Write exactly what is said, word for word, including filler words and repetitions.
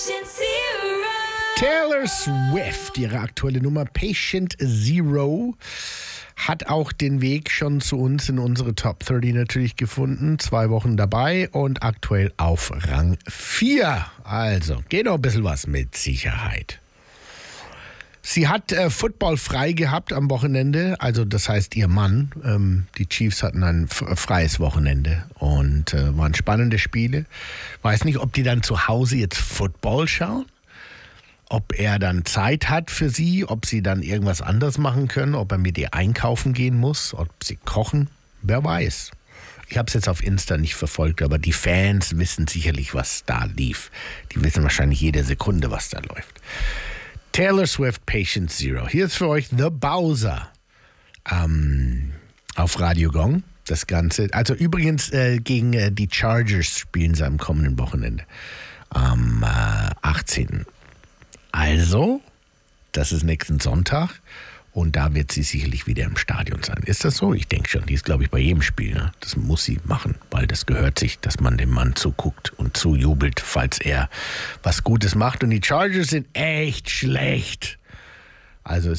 Taylor Swift, ihre aktuelle Nummer Patient Zero, hat auch den Weg schon zu uns in unsere Top dreißig natürlich gefunden. Zwei Wochen dabei und aktuell auf Rang vier. Also, geht noch ein bisschen was mit Sicherheit. Sie hat äh, Football frei gehabt am Wochenende, also das heißt ihr Mann. Ähm, die Chiefs hatten ein f- freies Wochenende und äh, waren spannende Spiele. Weiß nicht, ob die dann zu Hause jetzt Football schauen, ob er dann Zeit hat für sie, ob sie dann irgendwas anderes machen können, ob er mit ihr einkaufen gehen muss, ob sie kochen, wer weiß. Ich habe es jetzt auf Insta nicht verfolgt, aber die Fans wissen sicherlich, was da lief. Die wissen wahrscheinlich jede Sekunde, was da läuft. Taylor Swift, Patient Zero. Hier ist für euch The Bowser ähm, auf Radio Gong. Das Ganze. Also übrigens äh, gegen äh, die Chargers spielen sie am kommenden Wochenende. Am äh, achtzehnten Also, das ist nächsten Sonntag. Und da wird sie sicherlich wieder im Stadion sein. Ist das so? Ich denke schon. Die ist, glaube ich, bei jedem Spiel. Ne? Das muss sie machen, weil das gehört sich, dass man dem Mann zuguckt und zujubelt, falls er was Gutes macht. Und die Chargers sind echt schlecht. Also